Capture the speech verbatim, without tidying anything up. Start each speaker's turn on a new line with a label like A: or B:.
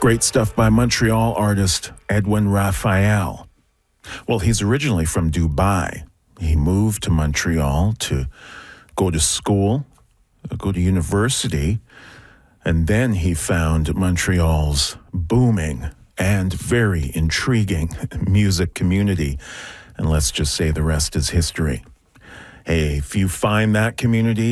A: Great stuff by Montreal artist Edwin Raphael. Well, he's originally from Dubai. He moved to Montreal to go to school, go to university, and then he found Montreal's booming and very intriguing music community. And let's just say the rest is history. Hey, if you find that community